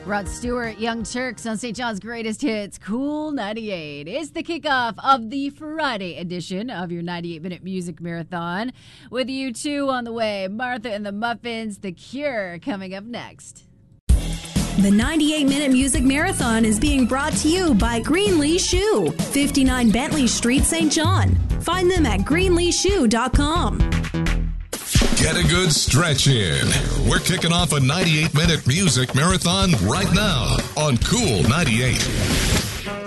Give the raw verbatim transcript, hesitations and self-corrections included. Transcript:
Rod Stewart, Young Turks on Saint John's Greatest Hits, Cool ninety-eight. It's the kickoff of the Friday edition of your ninety-eight minute music marathon. With you two on the way, Martha and the Muffins, The Cure, coming up next. The ninety-eight minute music marathon is being brought to you by Greenlee Shoe, fifty-nine Bentley Street, Saint John. Find them at greenlee shoe dot com. Get a good stretch in. We're kicking off a ninety-eight minute music marathon right now on Cool ninety-eight.